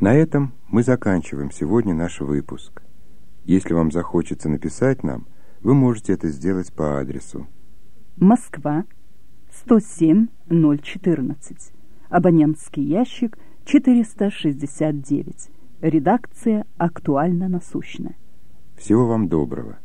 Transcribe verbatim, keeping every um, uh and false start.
На этом мы заканчиваем сегодня наш выпуск. Если вам захочется написать нам, вы можете это сделать по адресу Москва, сто семь ноль четырнадцать, абонентский ящик четыреста шестьдесят девять, редакция «Актуально насущно». Всего вам доброго.